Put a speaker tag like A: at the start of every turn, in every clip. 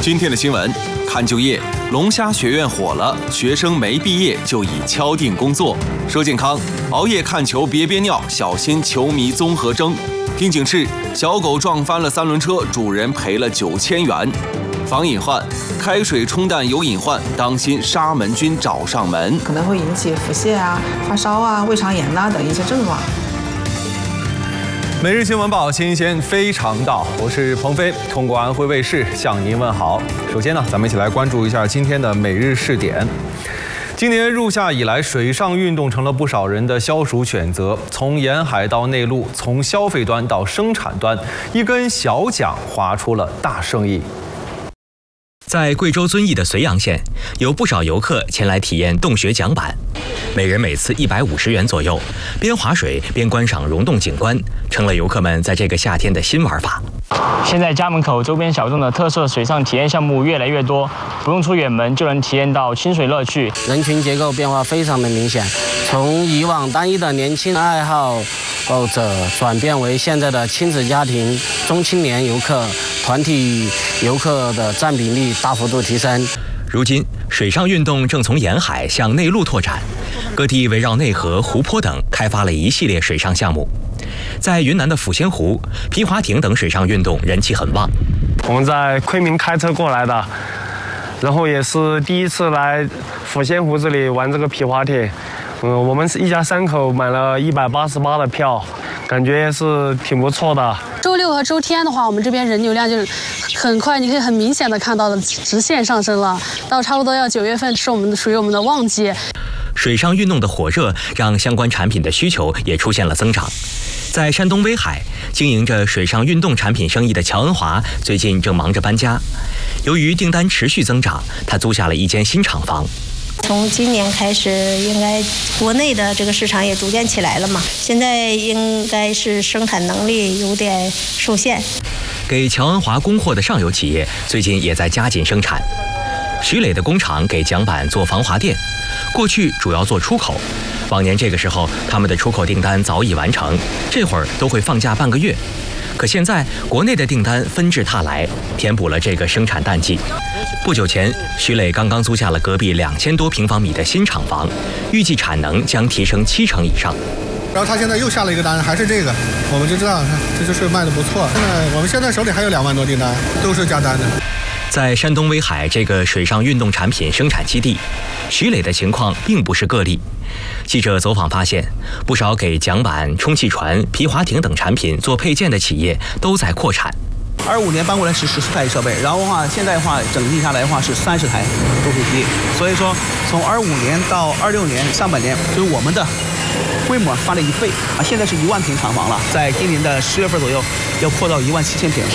A: 今天的新闻，看就业，龙虾学院火了，学生没毕业就已敲定工作。说健康，熬夜看球别憋尿，小心球迷综合征。听警示，小狗撞翻了3轮车，主人赔了9000元。防隐患，开水冲淡有隐患，当心沙门菌找上门，
B: 可能会引起腹泻啊、发烧啊、胃肠炎等一些症状。
C: 每日新闻报，新鲜非常到，我是鹏飞，通过安徽卫视向您问好。首先呢，咱们一起来关注一下今天的每日试点。今年入夏以来，水上运动成了不少人的消暑选择。从沿海到内陆，从消费端到生产端，一根小桨划出了大生意。
D: 在贵州遵义的绥阳县，有不少游客前来体验洞穴桨板，每人每次150元左右，边划水边观赏溶洞景观，成了游客们在这个夏天的新玩法。
E: 现在家门口周边小众的特色水上体验项目越来越多，不用出远门就能体验到亲水乐趣。
F: 人群结构变化非常的明显，从以往单一的年轻爱好者转变为现在的亲子家庭、中青年游客、团体游客的占比例大幅度提升。
D: 如今，水上运动正从沿海向内陆拓展，各地围绕内河、湖泊等开发了一系列水上项目。在云南的抚仙湖、皮划艇等水上运动人气很旺。
G: 我们在昆明开车过来的，然后也是第一次来抚仙湖这里玩这个皮划艇。我们是一家3口买了188的票，感觉也是挺不错的。
H: 周6和周天的话，我们这边人流量就是很快，你可以很明显的看到的直线上升了。到差不多要9月份是属于我们的旺季。
D: 水上运动的火热让相关产品的需求也出现了增长。在山东威海经营着水上运动产品生意的乔恩华，最近正忙着搬家。由于订单持续增长，他租下了一间新厂房。
I: 从今年开始，应该国内的这个市场也逐渐起来了嘛，现在应该是生产能力有点受限。
D: 给乔恩华供货的上游企业最近也在加紧生产。徐磊的工厂给桨板做防滑垫，过去主要做出口，往年这个时候他们的出口订单早已完成，这会儿都会放假半个月。可现在国内的订单纷至沓来，填补了这个生产淡季。不久前，徐磊刚刚租下了隔壁2000多平方米的新厂房，预计产能将提升70%以上。
J: 然后他现在又下了一个单，还是这个，我们就知道这就是卖的不错。我们现在手里还有2万多订单，都是加单的。
D: 在山东威海这个水上运动产品生产基地，徐磊的情况并不是个例。记者走访发现，不少给桨板、充气船、皮划艇等产品做配件的企业都在扩产。
K: 25年搬过来是14台设备，然后的话，现在的话整体下来的话是30台都可以提。所以说，从25年到26年上半年，就是我们的规模翻了1倍啊！现在是1万平厂房了，在今年的10月份左右要扩到17000平。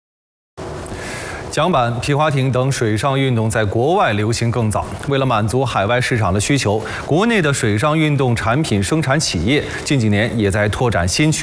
C: 桨板、皮划艇等水上运动在国外流行更早。为了满足海外市场的需求，国内的水上运动产品生产企业近几年也在拓展新渠